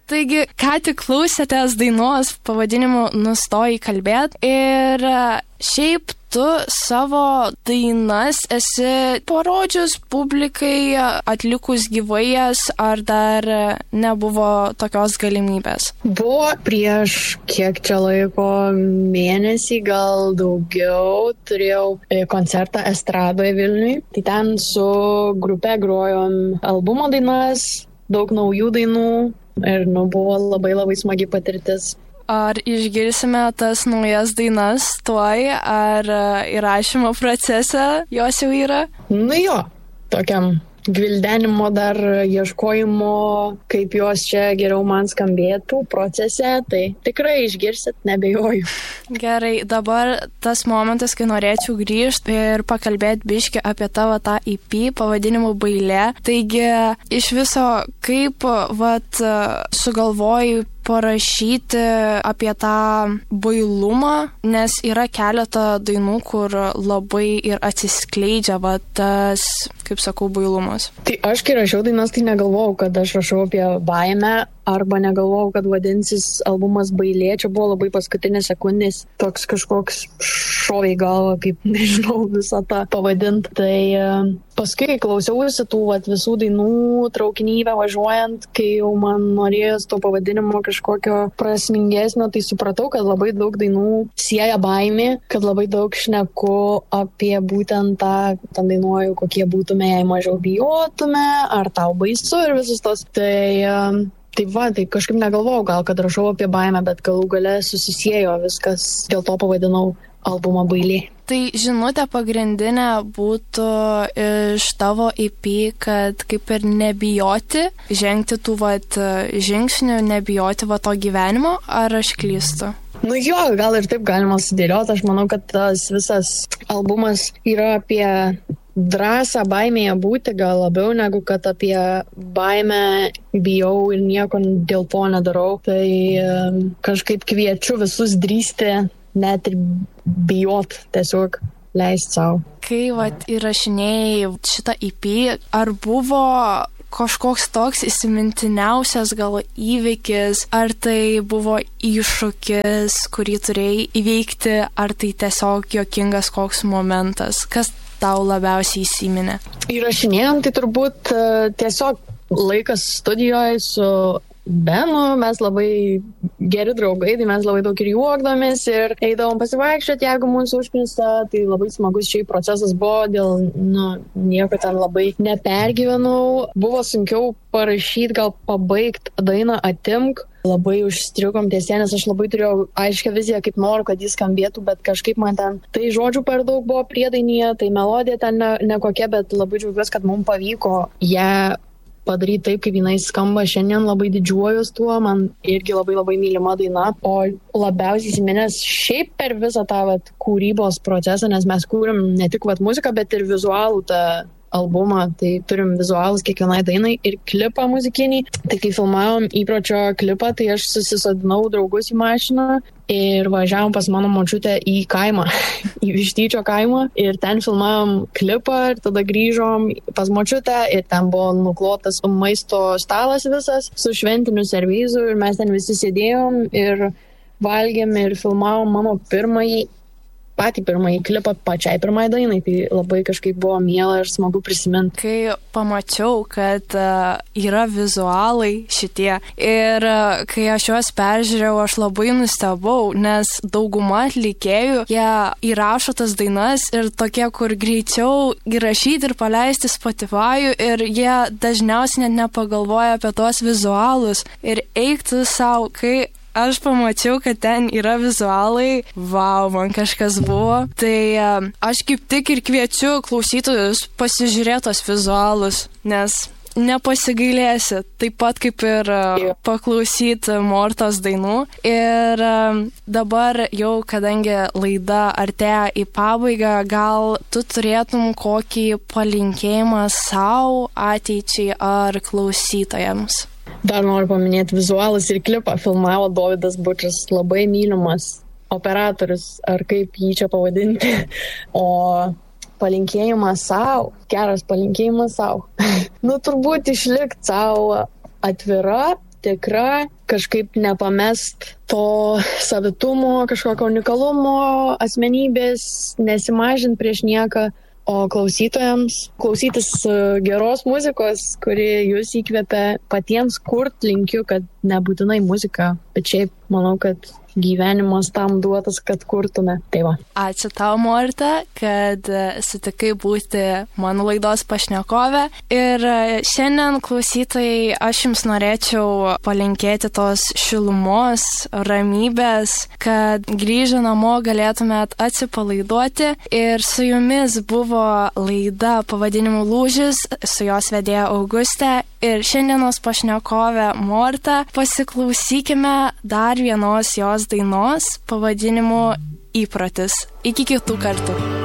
Taigi, ką tik klausėtės dainos pavadinimu Nustoji kalbėt ir šiaip tu savo dainas esi parodžius publikai, atlikus gyvai, ar dar nebuvo tokios galimybės? Buvo prieš kiek čia laiko, mėnesį, gal daugiau, turėjau koncertą Estradoje Vilniui. Tai ten su grupe grojom albumo dainas, daug naujų dainų ir buvo labai smagi patirtis. Ar išgirsime tas naujas dainas tuoj, ar įrašymo procese jos jau yra? Jo, tokiam gvildenimo dar ieškojimo, kaip jos čia geriau man skambėtų procese, tai tikrai išgirsit, nebejoju. Gerai, dabar tas momentas, kai norėčiau grįžti ir pakalbėti biškį apie tavo tą EP pavadinimu Bailė. Taigi, iš viso, kaip sugalvojai parašyti apie tą bailumą, nes yra keletą dainų, kur labai ir atsiskleidžia tas, kaip sakau, bailumas. Tai aš, kai rašiau dainas, tai negalvojau, kad aš rašau apie baimę, arba negalvojau, kad vadinsis albumas Bailė. Čia buvo labai paskutinės sekundės, toks kažkoks šovė galva, kaip nežinau visą tą pavadinti. Tai paskui, kai klausiausi tų visų dainų traukinyje važiuojant, kai jau man norėjos to pavadinimo kažkokio prasmingesnio, tai supratau, kad labai daug dainų sieja baimė, kad labai daug šneku apie būtent tą dainuoju, kokie būtume, jei mažiau bijotume, ar tau baisu ir visus tos. Tai kažkaip negalvojau gal, kad rašau apie baimę, bet galų gale susisiejo viskas, dėl to pavadinau albumą Bailė. Tai žinutė pagrindinė būtų iš tavo EP, kad kaip ir nebijoti, žengti tų žingsnių, nebijoti to gyvenimo, ar aš klystu? Jo, gal ir taip galima sudėlioti. Aš manau, kad tas visas albumas yra apie drąsą baimėje būti, gal labiau negu kad apie baimę bijau ir nieko dėl to nedarau. Tai kažkaip kviečiu visus drįsti, net ir bijot, tiesiog leisti savo. Kai įrašinėjai šitą EP, ar buvo kažkoks toks įsimintiniausias gal įvykis, ar tai buvo iššūkis, kurį turėjai įveikti, ar tai tiesiog juokingas koks momentas? Kas tau labiausiai įsiminė? Įrašinėjant, tai turbūt tiesiog laikas studijoje su Benu, mes labai geri draugai, tai mes labai daug ir juokdomės ir eidavom pasivaikščioti, jeigu mūsų užknisa, tai labai smagus šiaip procesas buvo, dėl nieko ten labai nepergyvenau. Buvo sunkiau parašyti, gal pabaigti dainą Atimk. Labai užstrigom ties ją, nes aš labai turėjau aiškę viziją, kaip noriu, kad jis skambėtų, bet kažkaip man ten tai žodžių per daug buvo priedainyje, tai melodija ten nekokia, bet labai džiaugiuosi, kad mums pavyko ją padaryti taip, kaip jinai skamba šiandien, labai didžiuojuos tuo, man irgi labai mylima daina, o labiausiai įsiminęs šiaip per visą tą kūrybos procesą, nes mes kūrėm ne tik muziką, bet ir vizualų tą albumą, tai turim vizualus kiekvienai dainai ir klipą muzikinį. Tai kai filmavom įpročio klipą, tai aš susisodinau draugus į mašiną ir važiavom pas mano močiutę į kaimą, į Vištyčio kaimą, ir ten filmavom klipą ir tada grįžom pas močiutę ir ten buvo nuklotas maisto stalas visas su šventiniu servizu ir mes ten visi sėdėjom ir valgėm ir filmavom mano patį pirmąjį klipą pačiai pirmai dainai, tai labai kažkaip buvo miela ir smagu prisiminti. Kai pamačiau, kad yra vizualai šitie ir kai aš juos peržiūrėjau, aš labai nustebau, nes dauguma atlikėjų, jie įrašo tas dainas ir tokie, kur greičiau įrašyti ir paleisti Spotify ir jie dažniausiai net nepagalvoja apie tuos vizualus ir eiktų savo, kai aš pamačiau, kad ten yra vizualai, man kažkas buvo. Tai aš kaip tik ir kviečiu klausytojus pasižiūrėti tos vizualus, nes nepasigailėsi, taip pat kaip ir paklausyti Mortos dainų. Ir dabar jau, kadangi laida artėja į pabaigą, gal tu turėtum kokį palinkėjimą savo ateičiai ar klausytojams? Dar noriu paminėti vizualus ir klipą. Filmavo Dovydas Bučas, labai mylimas operatorius, ar kaip jį čia pavadinti. O palinkėjimas savo, geras palinkėjimas savo. Turbūt išlikti savo atvira tikra, kažkaip nepamest to savitumo, kažkokio unikalumo, asmenybės, nesimažint prieš nieką. O klausytojams klausytis geros muzikos, kuri jūs įkvepia patiems kurt, linkiu, kad nebūtinai muzika, bet šiaip manau, kad gyvenimas tam duotas, kad kurtume. Tai va. Ačiū tau, Morta, kad sutikai būti mano laidos pašnekovė. Ir šiandien, klausytojai, aš jums norėčiau palinkėti tos šilumos, ramybės, kad grįžę namo galėtumėt atsipalaiduoti. Ir su jumis buvo laida pavadinimu Lūžis, su jos vedėja Augustė ir šiandienos pašnekovė Morta. Pasiklausykime dar vienos jos dainos pavadinimu Įprotis. Iki kitų kartų.